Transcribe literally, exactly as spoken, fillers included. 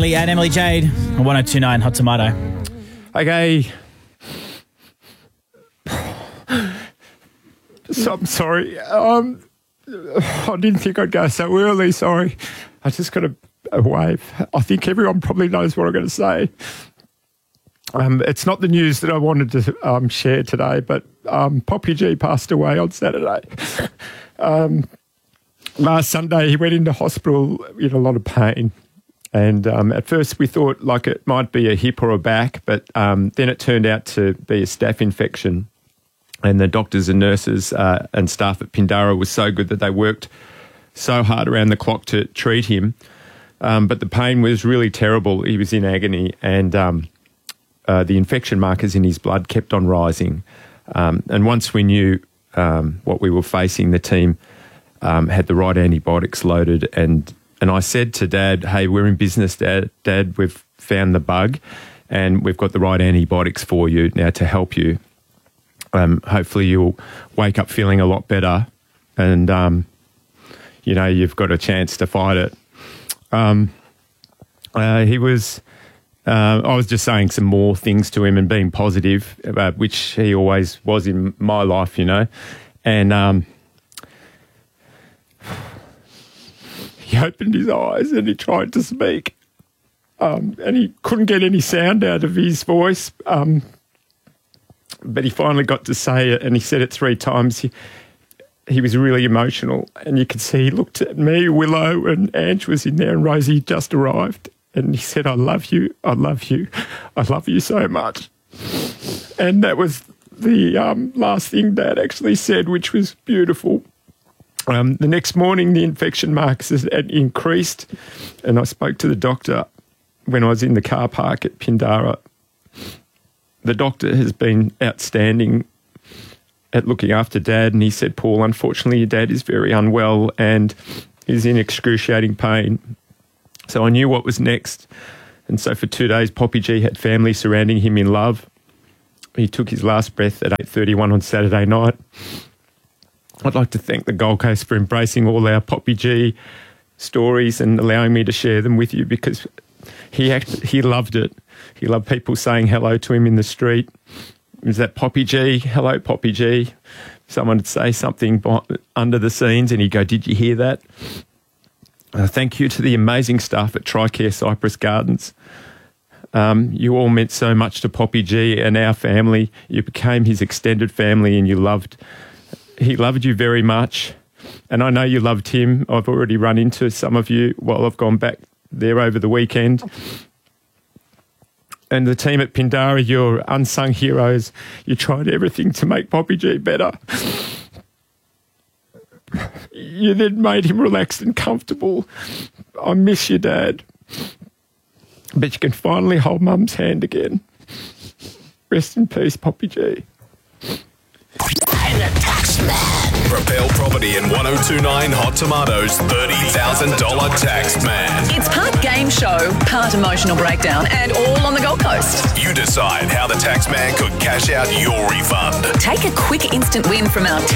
Bailey and Emily Jade on one oh two point nine Hot Tomato. Okay. So, I'm sorry. Um, I didn't think I'd go so early. Sorry. I just got a, a wave. I think everyone probably knows what I'm going to say. Um, it's not the news that I wanted to um, share today, but um, Poppy G passed away on Saturday. um, last Sunday, he went into hospital in a lot of pain. And um, at first we thought like it might be a hip or a back, but um, then it turned out to be a staph infection. And the doctors and nurses uh, and staff at Pindara was so good that they worked so hard around the clock to treat him. Um, but the pain was really terrible. He was in agony, and um, uh, the infection markers in his blood kept on rising. Um, and once we knew um, what we were facing, the team um, had the right antibiotics loaded. And, and I said to Dad, hey, we're in business, Dad. Dad, we've found the bug and we've got the right antibiotics for you now to help you. Um, hopefully you'll wake up feeling a lot better and, um, you know, you've got a chance to fight it. Um, uh, he was, uh, I was just saying some more things to him and being positive, uh, which he always was in my life, you know. And um, he opened his eyes and he tried to speak. Um, and he couldn't get any sound out of his voice. Um, but he finally got to say it, and he said it three times. He, he was really emotional, and you could see he looked at me, Willow, and Ange was in there, and Rosie just arrived. And he said, I love you, I love you, I love you so much. And that was the um, last thing Dad actually said, which was beautiful. Um, the next morning, the infection markers had increased, and I spoke to the doctor when I was in the car park at Pindara. The doctor has been outstanding at looking after Dad, and he said, Paul, unfortunately, your dad is very unwell and is in excruciating pain. So I knew what was next. And so for two days, Poppy G had family surrounding him in love. He took his last breath at eight thirty-one on Saturday night. I'd like to thank the Gold Coast for embracing all our Poppy G stories and allowing me to share them with you, because he act- he loved it. He loved people saying hello to him in the street. Was that Poppy G? Hello, Poppy G. Someone would say something under the scenes and he'd go, did you hear that? Uh, thank you to the amazing staff at TRICARE Cypress Gardens. Um, you all meant so much to Poppy G and our family. You became his extended family, and you loved, he loved you very much. And I know you loved him. I've already run into some of you while I've gone back there over the weekend. And the team at Pindara, you're unsung heroes. You tried everything to make Poppy G better. You then made him relaxed and comfortable. I miss you, Dad. But you can finally hold Mum's hand again. Rest in peace, Poppy G. I'm the tax man. Propel Property and one oh two point nine Hot Tomatoes thirty thousand dollars tax man. It's part game show, part emotional breakdown, and all on the Gold Coast. You decide how the tax man could cash out your refund. Take a quick instant win from our